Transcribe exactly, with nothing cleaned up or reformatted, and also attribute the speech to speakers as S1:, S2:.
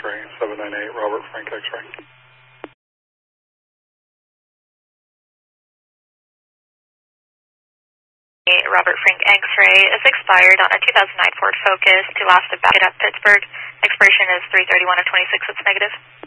S1: X-ray, seven nine eight, Robert Frank X-ray.
S2: Robert Frank X-ray is expired on a two thousand nine Ford Focus to last about at Pittsburgh. Expiration is three thirty-one of twenty-six. It's negative.